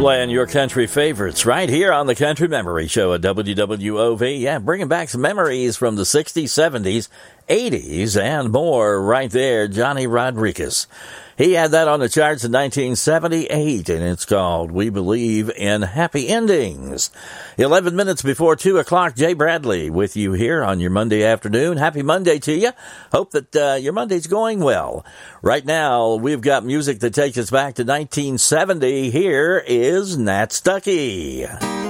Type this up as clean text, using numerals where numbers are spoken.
Playing your country favorites right here on the Country Memory Show at WWOV. Yeah, bringing back some memories from the 60s, 70s, 80s, and more right there. Johnny Rodriguez. He had that on the charts in 1978, and it's called We Believe in Happy Endings. 11 minutes before 2 o'clock, Jay Bradley with you here on your Monday afternoon. Happy Monday to you. Hope that your Monday's going well. Right now, we've got music that takes us back to 1970. Here is Nat Stuckey.